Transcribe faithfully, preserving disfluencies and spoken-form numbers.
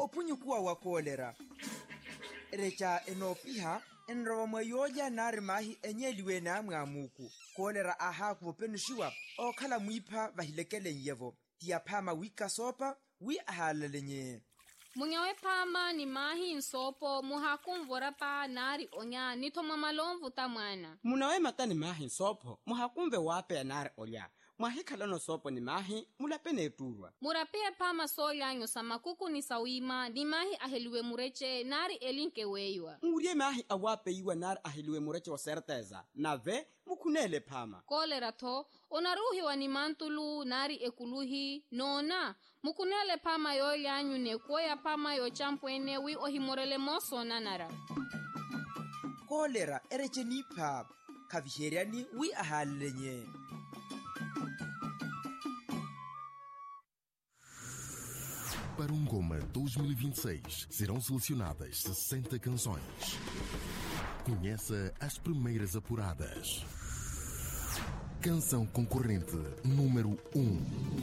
opunyukuwa wa kolera. Erecha enopiha enrowa mwayoja nari mahi enyeliwe na mwamuku. Kolera aha kupopenushiwa o kala mwipa vahilekele nyevo. Tia pama wika sopa wi ahalalenye. Munyawe pama ni mahi nsopo muhakumvora pa nari onya nitoma malomvu tamwana. Munawe mata ni mahi nsopo muhakumve wape ya nari olya. Mwahikalono sopo ni mahi mulapene eturwa. Murapie pama solyanyo samakuku ni sawima ni mahi aheliwe mureche nari elinke weiwa. Murie mahi awape iwa nari aheliwe mureche wa serteza. Na ve mukunele pama. Kolera to onaruhi wa ni mantulu nari ekuluhi nona mukunele pama yolyanyu ne kuoya pama yo champwene wi ohimorele moso nanara. Kolera ereche nipa kaviheriani wi ahalalenye. Para um Goma dois mil e vinte e seis, serão selecionadas sessenta canções. Conheça as primeiras apuradas. Canção concorrente número um.